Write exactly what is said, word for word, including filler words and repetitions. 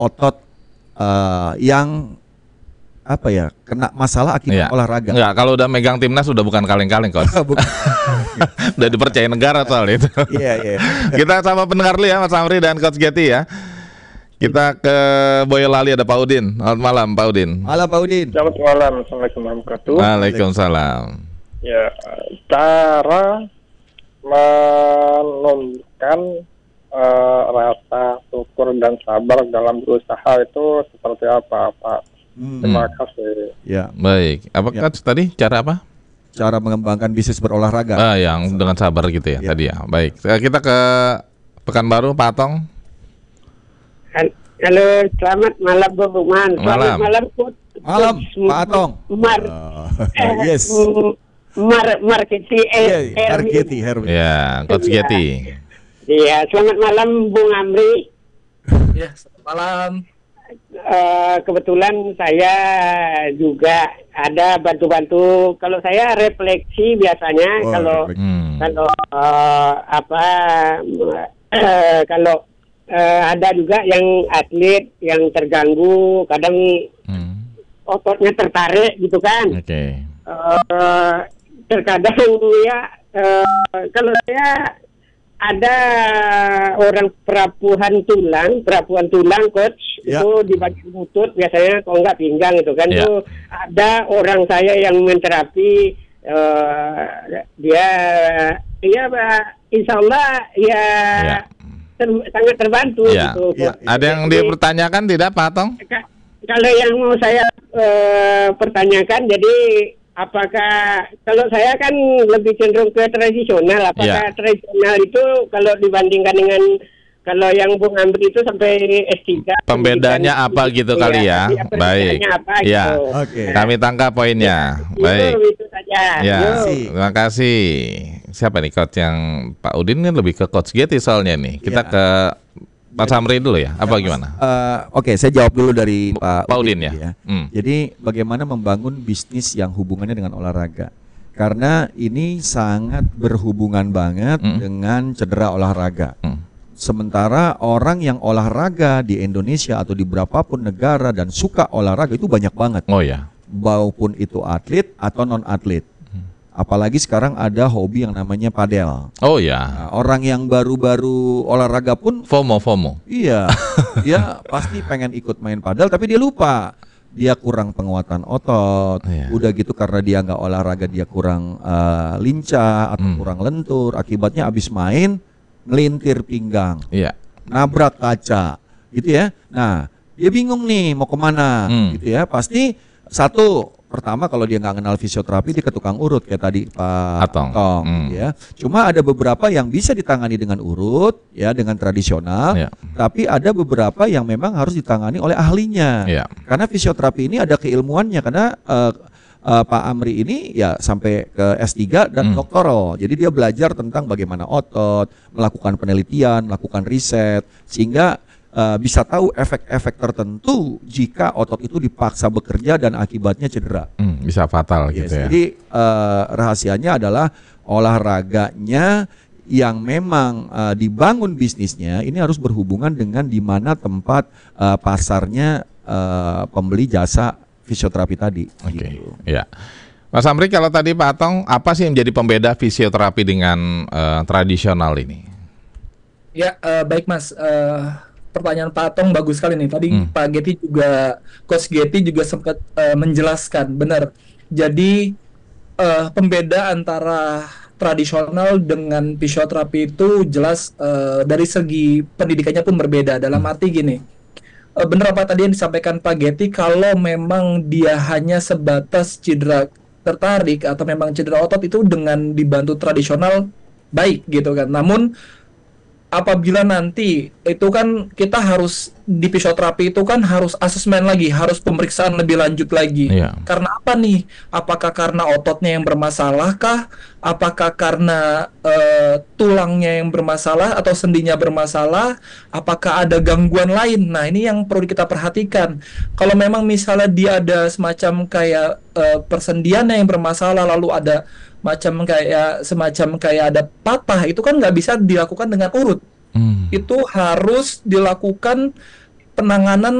otot uh, yang apa ya kena masalah akibat Iya. olahraga. Enggak, kalau udah megang timnas udah bukan kaleng-kaleng Coach. Bukan. Udah dipercaya negara soal itu. Iya, iya. Kita sama pendengar dulu ya Mas Amri dan Coach Getty ya. Kita ke Boyolali ada Pak Udin. Selamat malam Pak Udin. Malam Pak Udin. Selamat malam, Assalamualaikum warahmatullahi wabarakatuh. Waalaikumsalam. Ya, cara menumbuhkan uh, rasa syukur dan sabar dalam berusaha itu seperti apa, Pak? Hmm. Terima kasih. Ya, Baik. Apa Ya. Coach tadi cara apa? cara mengembangkan bisnis berolahraga. Ah, yang dengan sabar gitu ya, Ya. tadi ya. Baik. Eh, Kita ke Pekanbaru Pak Atong. Hal- Halo, selamat malam Bung Ruman. Malam. Selamat malam Coach. Malam, Coach Pak Atong. Mar, Uh, eh, yes. mm, Mar, Marketi, eh, Iya, Hermi. Hergeti, Hermi. Ya, Coach Iya. Getty. Iya, selamat malam Bung Amri. Ya, selamat malam. Eh, kebetulan saya juga ada bantu-bantu. Kalau saya refleksi biasanya Oh, kalau refleksi. Hmm. kalau eh, apa eh, kalau eh, ada juga yang atlet yang terganggu, kadang Hmm. ototnya tertarik gitu kan. Oke. Eh, terkadang ya eh, kalau saya ada orang perapuhan tulang, perapuhan tulang coach Ya. itu di bagian lutut biasanya kalau nggak pinggang itu kan Ya. itu ada orang saya yang menterapi eh, dia ya Pak, insya Allah ya, Ya. ter- sangat terbantu Ya. gitu. Ya. Coach. Ada yang Jadi, dipertanyakan tidak Pak Atong? Ka- kalau yang mau saya eh, pertanyakan, jadi apakah kalau saya kan lebih cenderung ke tradisional, apakah Ya. tradisional itu kalau dibandingkan dengan kalau yang Bung Amri itu sampai S tiga Pembedanya pendidikan apa gitu kali ya? iya, Baik. perbedaannya apa Ya. gitu. Oke. Kami tangkap poinnya. Itu, Baik. itu saja. Ya, Yuk. terima kasih. Siapa nih coach yang Pak Udin kan lebih ke Coach Getty soalnya nih. Kita Ya. ke Pak Samri dulu ya. Apa gimana? Eh, Oke, saya jawab dulu dari Pak, Pak Udin ya. ya. Hmm. Jadi bagaimana membangun bisnis yang hubungannya dengan olahraga? Karena ini sangat berhubungan banget Hmm. dengan cedera olahraga. Hmm. Sementara orang yang olahraga di Indonesia atau di berapapun negara dan suka olahraga itu banyak banget. Oh ya. Maupun itu atlet atau non atlet. Apalagi sekarang ada hobi yang namanya padel. Oh ya. Nah, orang yang baru-baru olahraga pun FOMO FOMO. iya, dia pasti pengen ikut main padel tapi dia lupa. Dia kurang penguatan otot. Iya. Udah gitu karena dia nggak olahraga dia kurang eh, lincah atau Hmm. kurang lentur. Akibatnya abis main ngelintir pinggang, Iya. nabrak kaca, gitu ya. Nah, dia bingung nih mau kemana, Hmm. gitu ya. Pasti satu, pertama kalau dia nggak kenal fisioterapi dia ke tukang urut kayak tadi Pak Atong. Tong, Hmm. gitu ya. Cuma ada beberapa yang bisa ditangani dengan urut, ya dengan tradisional. Iya. Tapi ada beberapa yang memang harus ditangani oleh ahlinya. Iya. Karena fisioterapi ini ada keilmuannya karena eh, eh, Pak Amri ini ya sampai ke S tiga dan Hmm. doktoral. Jadi dia belajar tentang bagaimana otot, melakukan penelitian, melakukan riset sehingga eh, bisa tahu efek-efek tertentu jika otot itu dipaksa bekerja dan akibatnya cedera. Hmm, bisa fatal Yes, gitu ya. Jadi eh, rahasianya adalah olahraganya yang memang eh, dibangun bisnisnya ini harus berhubungan dengan di mana tempat eh, pasarnya eh, pembeli jasa fisioterapi tadi. Oke. Gitu. Ya. Mas Amri, kalau tadi Pak Atong, apa sih yang menjadi pembeda fisioterapi dengan eh, tradisional ini? Ya, eh, baik Mas. Eh, pertanyaan Pak Atong bagus sekali nih. Tadi Hmm. Pak Getty juga, Coach Getty juga sempat eh, menjelaskan, benar. Jadi eh, pembeda antara tradisional dengan fisioterapi itu jelas eh, dari segi pendidikannya pun berbeda. Dalam arti gini, eh, benar apa tadi yang disampaikan Pak Getty, kalau memang dia hanya sebatas cedera tertarik atau memang cedera otot itu dengan dibantu tradisional baik gitu kan. Namun apabila nanti itu kan kita harus di fisioterapi itu kan harus asesmen lagi, harus pemeriksaan lebih lanjut lagi. Iya. Karena apa nih? Apakah karena ototnya yang bermasalah kah? Apakah karena eh, tulangnya yang bermasalah atau sendinya bermasalah? Apakah ada gangguan lain? Nah, ini yang perlu kita perhatikan. Kalau memang misalnya dia ada semacam kayak eh, persendiannya yang bermasalah, lalu ada macam kayak semacam kayak ada patah, itu kan nggak bisa dilakukan dengan urut. Hmm. Itu harus dilakukan penanganan